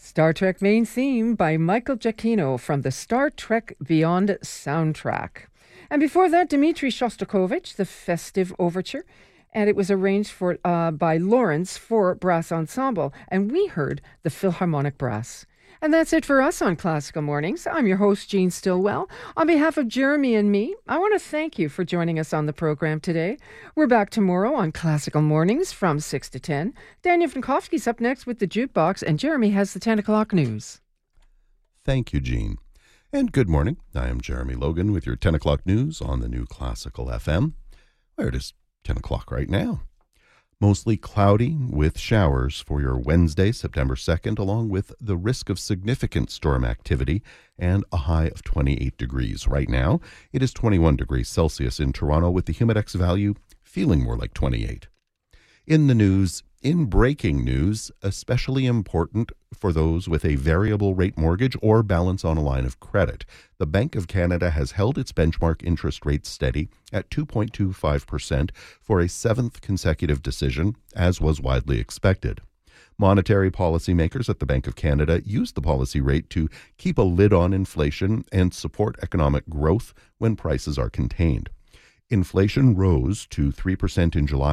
Star Trek main theme by Michael Giacchino from the Star Trek Beyond soundtrack. And before that, Dmitri Shostakovich, the Festive Overture. And it was arranged by Lawrence for brass ensemble. And we heard the Philharmonic Brass. And that's it for us on Classical Mornings. I'm your host, Jean Stillwell. On behalf of Jeremy and me, I want to thank you for joining us on the program today. We're back tomorrow on Classical Mornings from 6 to 10. Daniel Frankowski's up next with the Jukebox, and Jeremy has the 10 o'clock news. Thank you, Jean. And good morning. I am Jeremy Logan with your 10 o'clock news on the new Classical FM, where it is 10 o'clock right now. Mostly cloudy with showers for your Wednesday, September 2nd, along with the risk of significant storm activity and a high of 28 degrees. Right now, it is 21 degrees Celsius in Toronto with the Humidex value feeling more like 28. In breaking news, especially important for those with a variable rate mortgage or balance on a line of credit, the Bank of Canada has held its benchmark interest rate steady at 2.25% for a seventh consecutive decision, as was widely expected. Monetary policymakers at the Bank of Canada use the policy rate to keep a lid on inflation and support economic growth when prices are contained. Inflation rose to 3% in July